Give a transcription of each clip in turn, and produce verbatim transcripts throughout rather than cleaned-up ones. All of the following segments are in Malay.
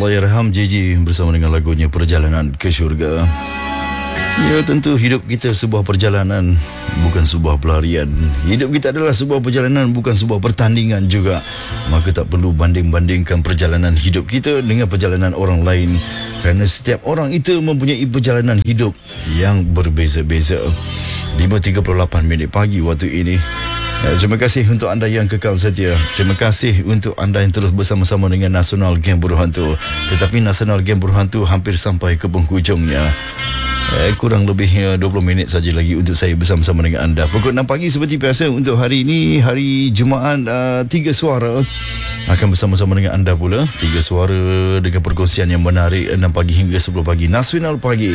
Allahyarham J J bersama dengan lagunya Perjalanan ke Syurga. Ya, tentu hidup kita sebuah perjalanan, bukan sebuah pelarian. Hidup kita adalah sebuah perjalanan, bukan sebuah pertandingan juga. Maka tak perlu banding-bandingkan perjalanan hidup kita dengan perjalanan orang lain, kerana setiap orang itu mempunyai perjalanan hidup yang berbeza-beza. lima tiga puluh lapan minit pagi waktu ini. Terima kasih untuk anda yang kekal setia. Terima kasih untuk anda yang terus bersama-sama dengan Nasional Game Berhantu. Tetapi Nasional Game Berhantu hampir sampai ke penghujungnya. Eh, kurang lebih dua puluh minit saja lagi untuk saya bersama-sama dengan anda. Pukul enam pagi seperti biasa untuk hari ini, hari Jumaat, uh, Tiga Suara akan bersama-sama dengan anda pula. Tiga Suara dengan perkongsian yang menarik enam pagi hingga sepuluh pagi. Nasional Pagi.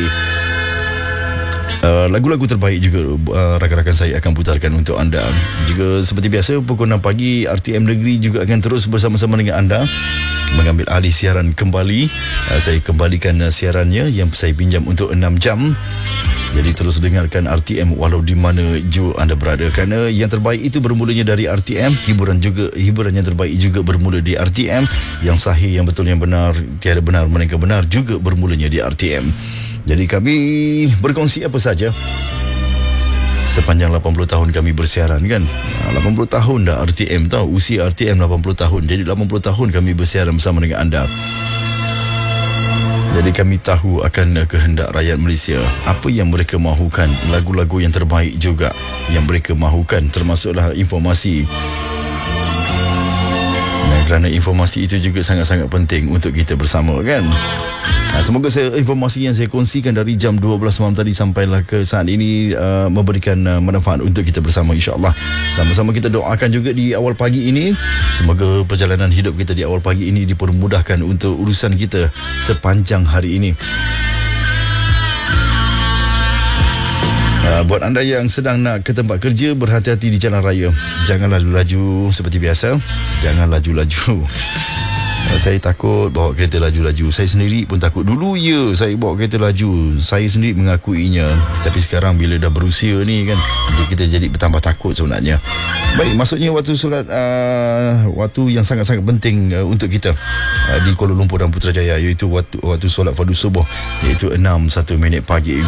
Uh, lagu-lagu terbaik juga uh, rakan-rakan saya akan putarkan untuk anda. Juga seperti biasa pukul enam pagi R T M Negeri juga akan terus bersama-sama dengan anda mengambil alih siaran kembali. uh, Saya kembalikan uh, siarannya yang saya pinjam untuk enam jam. Jadi terus dengarkan R T M walau di mana jua anda berada, kerana yang terbaik itu bermulanya dari R T M. Hiburan juga hiburan yang terbaik juga bermula di R T M. Yang sahih, yang betul, yang benar, tiada benar melainkan benar juga bermulanya di R T M. Jadi kami berkongsi apa saja sepanjang lapan puluh tahun kami bersiaran kan. lapan puluh tahun dah R T M tahu, usia R T M lapan puluh tahun. Jadi lapan puluh tahun kami bersiaran bersama dengan anda. Jadi kami tahu akan kehendak rakyat Malaysia, apa yang mereka mahukan, lagu-lagu yang terbaik juga yang mereka mahukan, termasuklah informasi. Nah, kerana informasi itu juga sangat-sangat penting untuk kita bersama kan. Nah, semoga saya, informasi yang saya kongsikan dari jam dua belas malam tadi sampailah ke saat ini uh, memberikan uh, manfaat untuk kita bersama, insya-Allah. Sama-sama kita doakan juga di awal pagi ini, semoga perjalanan hidup kita di awal pagi ini dipermudahkan untuk urusan kita sepanjang hari ini. Uh, buat anda yang sedang nak ke tempat kerja, berhati-hati di jalan raya. Jangan laju-laju seperti biasa. Jangan laju-laju. Saya takut bawa kereta laju-laju. Saya sendiri pun takut. Dulu ya saya bawa kereta laju, saya sendiri mengakuinya. Tapi sekarang bila dah berusia ni kan, kita jadi bertambah takut sebenarnya. Baik, maksudnya waktu solat uh, waktu yang sangat-sangat penting uh, untuk kita uh, di Kuala Lumpur dan Putrajaya, iaitu waktu waktu solat fardu subuh, iaitu enam satu minit pagi.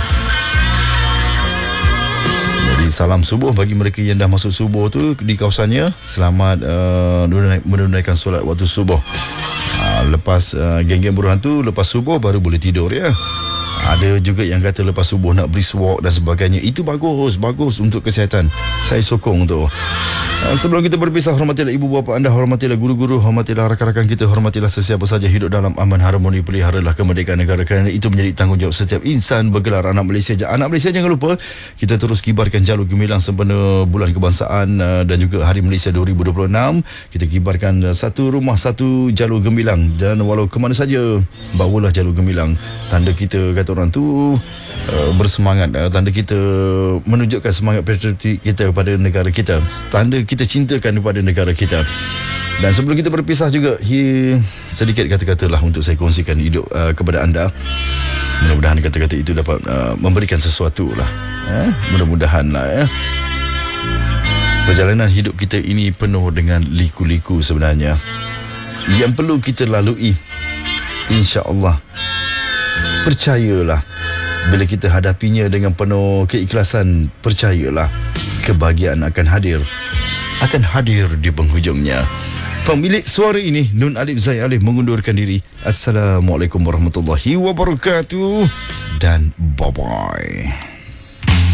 Jadi salam subuh bagi mereka yang dah masuk subuh tu di kawasannya. Selamat uh, menunaikan solat waktu subuh. Uh, lepas uh, geng-geng berhantu, lepas subuh baru boleh tidur ya. Ada juga yang kata lepas subuh nak brisk walk dan sebagainya. Itu bagus, bagus untuk kesihatan. Saya sokong tu. Uh, sebelum kita berpisah, hormatilah ibu bapa anda, hormatilah guru-guru, hormatilah rakan-rakan kita, hormatilah sesiapa saja hidup dalam aman harmoni, peliharalah kemerdekaan negara, kerana itu menjadi tanggungjawab setiap insan bergelar anak Malaysia. Anak Malaysia, jangan lupa kita terus kibarkan jalur gemilang sempena Bulan Kebangsaan uh, dan juga Hari Malaysia dua ribu dua puluh enam. Kita kibarkan uh, satu rumah satu jalur gemilang, dan walau ke mana saja bawalah jalur gemilang. Tanda kita, kata orang tu, uh, bersemangat, uh, tanda kita menunjukkan semangat patriotik kita kepada negara kita, tanda kita cintakan kepada negara kita. Dan sebelum kita berpisah juga, hi, sedikit kata-kata lah untuk saya kongsikan hidup uh, kepada anda. Mudah-mudahan kata-kata itu dapat uh, memberikan sesuatu lah, eh? Mudah-mudahan lah ya. Perjalanan hidup kita ini penuh dengan liku-liku sebenarnya, yang perlu kita lalui. InsyaAllah, percayalah, bila kita hadapinya dengan penuh keikhlasan, percayalah kebahagiaan akan hadir, akan hadir di penghujungnya. Pemilik suara ini, Nun Alif Zai Alif, mengundurkan diri. Assalamualaikum warahmatullahi wabarakatuh, dan bye-bye.